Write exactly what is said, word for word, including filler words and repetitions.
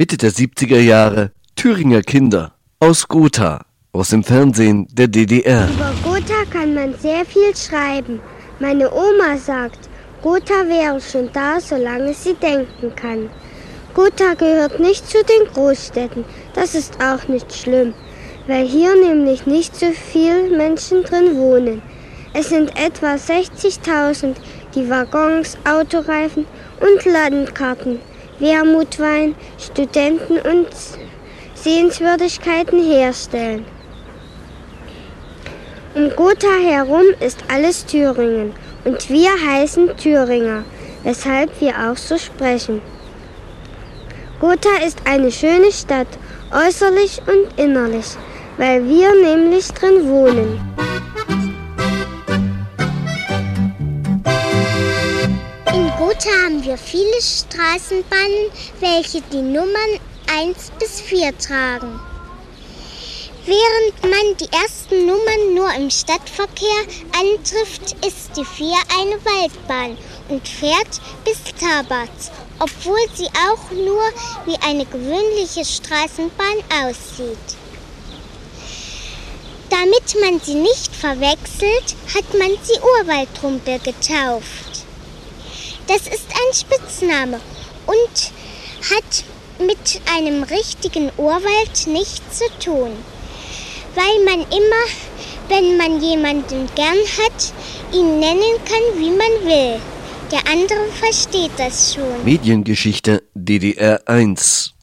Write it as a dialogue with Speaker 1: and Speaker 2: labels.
Speaker 1: Mitte der siebziger Jahre Thüringer Kinder aus Gotha, aus dem Fernsehen der D D R.
Speaker 2: Über Gotha kann man sehr viel schreiben. Meine Oma sagt, Gotha wäre schon da, solange sie denken kann. Gotha gehört nicht zu den Großstädten, das ist auch nicht schlimm, weil hier nämlich nicht so viele Menschen drin wohnen. Es sind etwa sechzigtausend, die Waggons, Autoreifen und Landkarten, Wermutwein, Studenten und Sehenswürdigkeiten herstellen. Um Gotha herum ist alles Thüringen und wir heißen Thüringer, weshalb wir auch so sprechen. Gotha ist eine schöne Stadt, äußerlich und innerlich, weil wir nämlich drin wohnen.
Speaker 3: In Gotha haben wir viele Straßenbahnen, welche die Nummern eins bis vier tragen. Während man die ersten Nummern nur im Stadtverkehr antrifft, ist die vier eine Waldbahn und fährt bis Tabarz, obwohl sie auch nur wie eine gewöhnliche Straßenbahn aussieht. Damit man sie nicht verwechselt, hat man sie Urwaldrumpel getauft. Das ist ein Spitzname und hat mit einem richtigen Urwald nichts zu tun, weil man immer, wenn man jemanden gern hat, ihn nennen kann, wie man will. Der andere versteht das schon.
Speaker 1: Mediengeschichte D D R eins